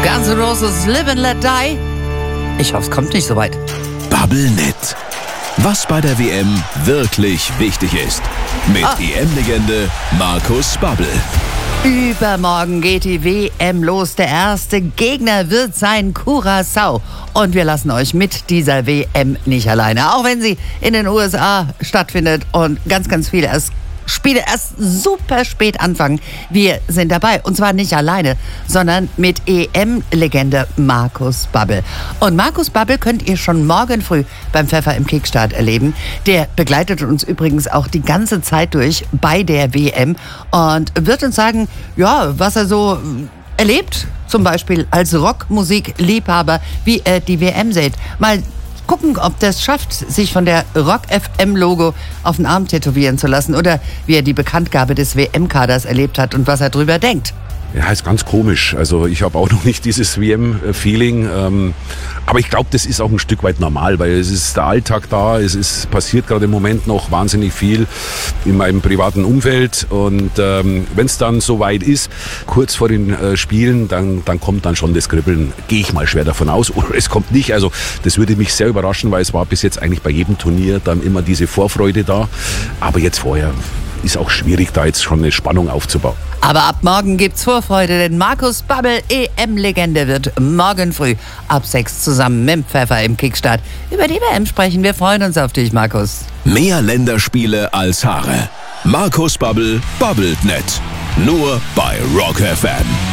Guns N' Roses Live and Let Die. Ich hoffe, es kommt nicht so weit. Babbelnet. Was bei der WM wirklich wichtig ist. Mit EM-Legende Markus Babbel. Übermorgen geht die WM los. Der erste Gegner wird sein Curaçao. Und wir lassen euch mit dieser WM nicht alleine. Auch wenn sie in den USA stattfindet und ganz, ganz viele Spiele erst super spät anfangen. Wir sind dabei. Und zwar nicht alleine, sondern mit EM-Legende Markus Babbel. Und Markus Babbel könnt ihr schon morgen früh beim Pfeffer im Kickstart erleben. Der begleitet uns übrigens auch die ganze Zeit durch bei der WM und wird uns sagen, ja, was er so erlebt, zum Beispiel als Rockmusikliebhaber, wie er die WM sieht. Mal gucken, ob das schafft, sich von der Rock-FM-Logo auf den Arm tätowieren zu lassen oder wie er die Bekanntgabe des WM-Kaders erlebt hat und was er drüber denkt. Ja, ist ganz komisch. Also ich habe auch noch nicht dieses WM-Feeling. Aber ich glaube, das ist auch ein Stück weit normal, weil es ist der Alltag da. Passiert gerade im Moment noch wahnsinnig viel in meinem privaten Umfeld. Und wenn es dann soweit ist, kurz vor den Spielen, dann kommt dann schon das Kribbeln. Gehe ich mal schwer davon aus. Oder es kommt nicht. Also das würde mich sehr überraschen, weil es war bis jetzt eigentlich bei jedem Turnier dann immer diese Vorfreude da. Aber jetzt vorher ist auch schwierig, da jetzt schon eine Spannung aufzubauen. Aber ab morgen gibt's Vorfreude, denn Markus Babbel, EM-Legende, wird morgen früh ab 6 zusammen mit dem Pfeffer im Kickstart über die WM sprechen. Wir freuen uns auf dich, Markus. Mehr Länderspiele als Haare. Markus Babbel babbelt net. Nur bei Rock FM.